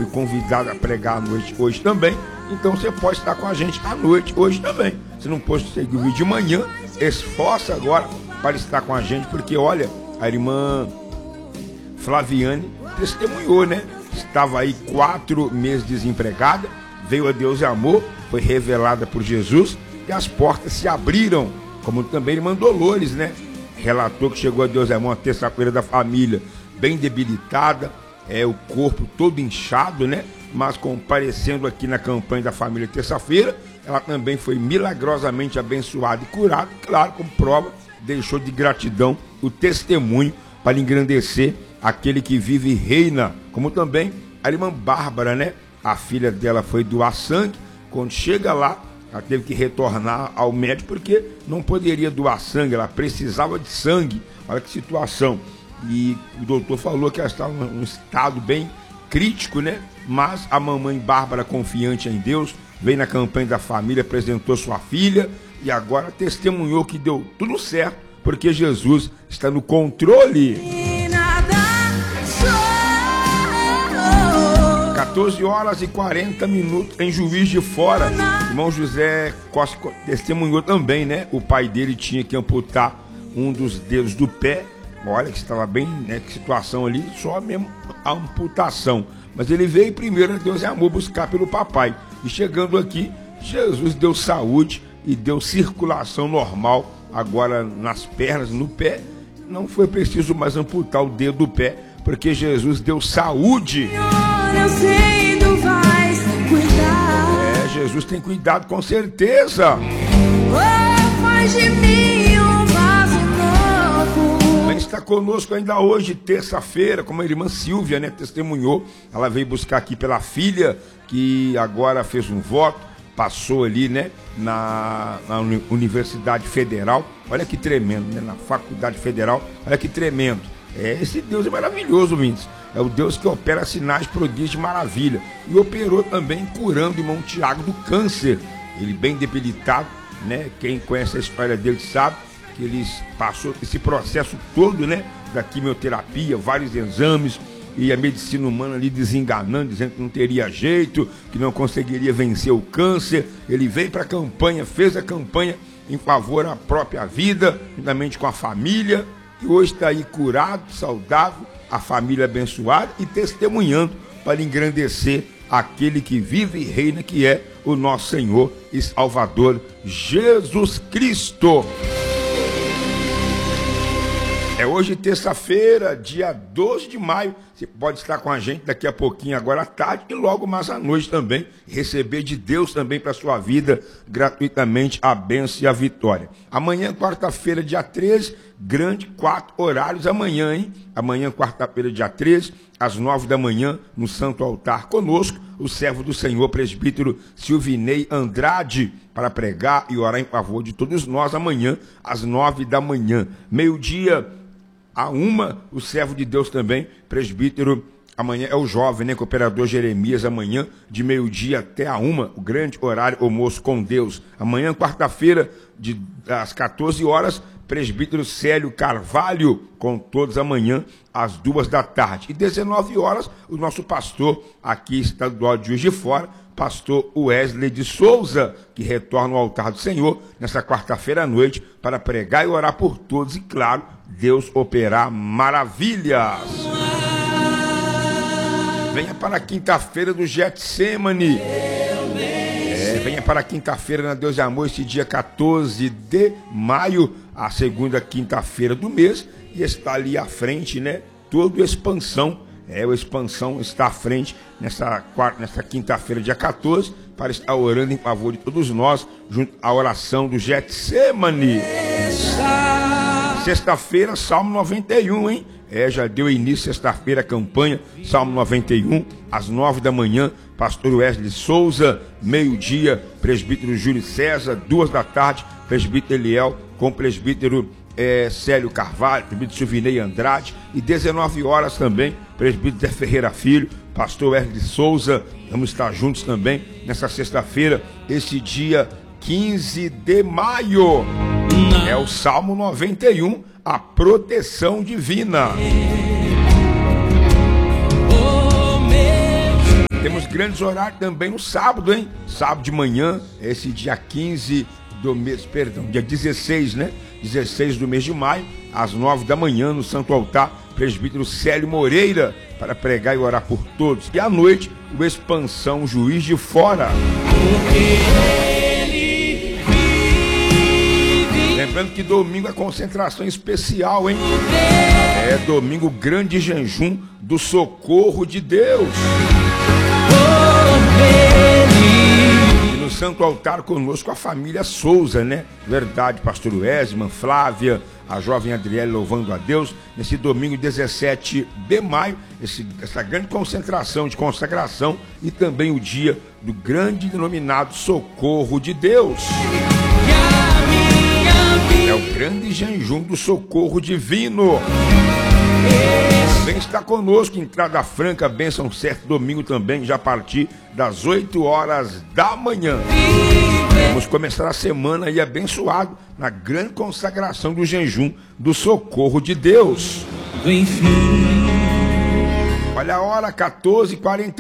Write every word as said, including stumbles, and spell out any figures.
fui convidado a pregar à noite hoje também. Então você pode estar com a gente à noite hoje também. Se não pôde seguir o vídeo de manhã, esforça agora para estar com a gente, porque olha, a irmã Flaviane testemunhou, né? Estava aí quatro meses desempregada, veio a Deus e Amor, foi revelada por Jesus e as portas se abriram, como também a irmã Dolores, né? Relatou que chegou a Deus e Amor na terça-feira da família, bem debilitada, é, o corpo todo inchado, né? Mas comparecendo aqui na campanha da família terça-feira, ela também foi milagrosamente abençoada e curada, claro, como prova, deixou de gratidão o testemunho para engrandecer aquele que vive e reina, como também a irmã Bárbara, né? A filha dela foi doar sangue, quando chega lá, ela teve que retornar ao médico, porque não poderia doar sangue, ela precisava de sangue, olha que situação, e o doutor falou que ela estava em um estado bem crítico, né? Mas a mamãe Bárbara, confiante em Deus, veio na campanha da família, apresentou sua filha e agora testemunhou que deu tudo certo, porque Jesus está no controle. quatorze horas e quarenta minutos em Juiz de Fora. Irmão José Costa testemunhou também, né? O pai dele tinha que amputar um dos dedos do pé. Olha que estava bem, né? Que situação ali, só mesmo a amputação. Mas ele veio primeiro a Deus e Amor buscar pelo papai. E chegando aqui, Jesus deu saúde e deu circulação normal agora nas pernas, no pé. Não foi preciso mais amputar o dedo do pé, porque Jesus deu saúde. Eu sei, tu vais cuidar. É, Jesus tem cuidado com certeza. Oh, faz de mim um vaso novo. Mas está conosco ainda hoje, terça-feira, como a irmã Silvia, né, testemunhou. Ela veio buscar aqui pela filha, que agora fez um voto, passou ali, né, na, na Universidade Federal. Olha que tremendo, né, na Faculdade Federal. Olha que tremendo. É, esse Deus é maravilhoso, Vintes. É o Deus que opera sinais, prodígios de maravilha. E operou também curando o irmão Tiago do câncer. Ele bem debilitado, né? Quem conhece a história dele sabe que ele passou esse processo todo, né? Da quimioterapia, vários exames, e a medicina humana ali desenganando, dizendo que não teria jeito, que não conseguiria vencer o câncer. Ele veio para a campanha, fez a campanha em favor da própria vida, juntamente com a família, e hoje está aí curado, saudável, a família abençoada e testemunhando para engrandecer aquele que vive e reina, que é o nosso Senhor e Salvador Jesus Cristo. É hoje terça-feira, dia doze de maio. Você pode estar com a gente daqui a pouquinho, agora à tarde, e logo mais à noite também, receber de Deus também para a sua vida, gratuitamente, a bênção e a vitória. Amanhã, quarta-feira, dia treze, grande, quatro horários amanhã, hein? Amanhã, quarta-feira, dia treze, às nove da manhã, no Santo Altar, conosco, o servo do Senhor, presbítero Silvinei Andrade, para pregar e orar em favor de todos nós amanhã, às nove da manhã. Meio-dia, a uma, o servo de Deus também, presbítero, amanhã é o jovem, né, cooperador Jeremias, amanhã, de meio-dia até a uma, o grande horário almoço com Deus. Amanhã, quarta-feira, de, às quatorze horas, presbítero Célio Carvalho, com todos amanhã, às duas da tarde. E dezenove horas, o nosso pastor, aqui estadual de Juiz de Fora, pastor Wesley de Souza, que retorna ao altar do Senhor, nessa quarta-feira à noite, para pregar e orar por todos, e claro, Deus operar maravilhas. Venha para a quinta-feira do Getsemane. É, venha para a quinta-feira na Deus e Amor, esse dia quatorze de maio, a segunda quinta-feira do mês, e está ali à frente, né? Toda a expansão, é, a expansão está à frente nessa, quarta, nessa quinta-feira, dia quatorze, para estar orando em favor de todos nós, junto à oração do Getsemane. Sexta-feira, Salmo noventa e um, hein? É, já deu início sexta-feira a campanha, Salmo noventa e um, às nove da manhã, pastor Wesley Souza, meio-dia, presbítero Júlio César, duas da tarde, presbítero Eliel, com presbítero é, Célio Carvalho, presbítero Silvinei Andrade, e dezenove horas também, presbítero Zé Ferreira Filho, pastor Wesley Souza. Vamos estar juntos também nessa sexta-feira, esse dia quinze de maio. É o Salmo noventa e um, a proteção divina. grandes horários também no sábado, hein? Sábado de manhã, esse dia quinze do mês, perdão, dia dezesseis, né? dezesseis do mês de maio, às nove da manhã, no Santo Altar, presbítero Célio Moreira, para pregar e orar por todos. E à noite, o Expansão Juiz de Fora. Lembrando que domingo é concentração especial, hein? É domingo grande jejum do Socorro de Deus. E no Santo Altar conosco a família Souza, né? Verdade, pastor Wesman, Flávia, a jovem Adriele louvando a Deus. Nesse domingo dezessete de maio, esse, essa grande concentração de consagração e também o dia do grande denominado Socorro de Deus. É o grande jejum do socorro divino. Também está conosco, entrada franca, bênção certa, domingo também, já a partir das oito horas da manhã. Vamos começar a semana aí abençoado na grande consagração do jejum do socorro de Deus. Olha a hora, quatorze e quarenta